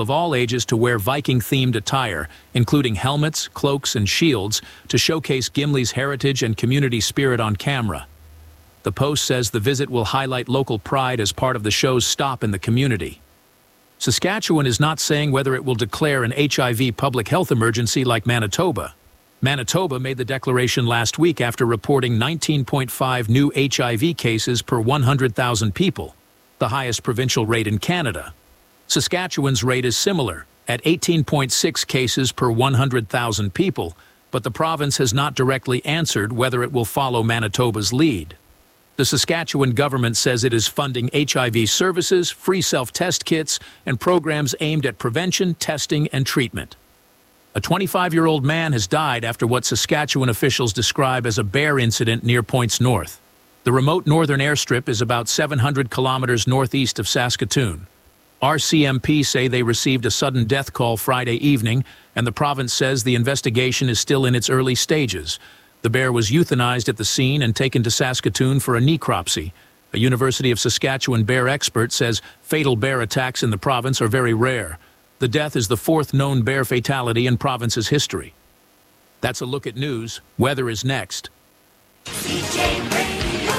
of all ages to wear Viking-themed attire, including helmets, cloaks, and shields, to showcase Gimli's heritage and community spirit on camera. The Post says the visit will highlight local pride as part of the show's stop in the community. Saskatchewan is not saying whether it will declare an HIV public health emergency like Manitoba. Manitoba made the declaration last week after reporting 19.5 new HIV cases per 100,000 people, the highest provincial rate in Canada. Saskatchewan's rate is similar, at 18.6 cases per 100,000 people, but the province has not directly answered whether it will follow Manitoba's lead. The Saskatchewan government says it is funding HIV services, free self-test kits, and programs aimed at prevention, testing, and treatment. A 25-year-old man has died after what Saskatchewan officials describe as a bear incident near Points North. The remote northern airstrip is about 700 kilometers northeast of Saskatoon. RCMP say they received a sudden death call Friday evening, and the province says the investigation is still in its early stages. The bear was euthanized at the scene and taken to Saskatoon for a necropsy. A University of Saskatchewan bear expert says fatal bear attacks in the province are very rare. The death is the fourth known bear fatality in province's history. That's a look at news. Weather is next. CJ Radio,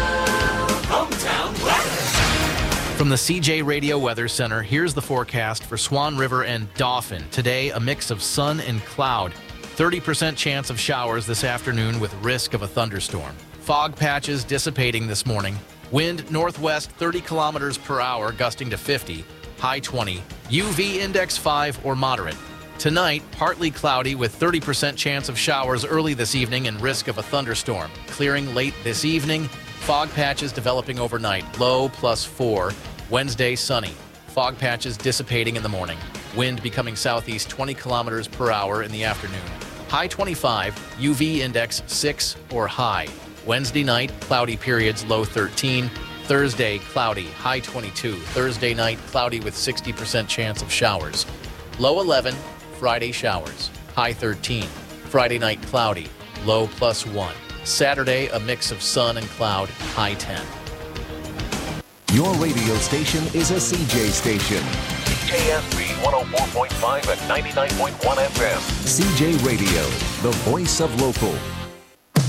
hometown weather. From the CJ Radio Weather Center, here's the forecast for Swan River and Dauphin. Today, a mix of sun and cloud. 30% chance of showers this afternoon with risk of a thunderstorm. Fog patches dissipating this morning. Wind northwest 30 kilometers per hour, gusting to 50, high 20. UV index 5 or moderate. Tonight, partly cloudy with 30% chance of showers early this evening and risk of a thunderstorm. Clearing late this evening. Fog patches developing overnight. Low +4. Wednesday, sunny. Fog patches dissipating in the morning. Wind becoming southeast 20 kilometers per hour in the afternoon. High 25, UV index 6 or high. Wednesday night, cloudy periods, low 13. Thursday, cloudy, high 22. Thursday night, cloudy with 60% chance of showers. Low 11, Friday showers, high 13. Friday night, cloudy, low +1. Saturday, a mix of sun and cloud, high 10. Your radio station is a CJ station. CJSB 104.5 and 99.1 FM. CJ Radio, the voice of local.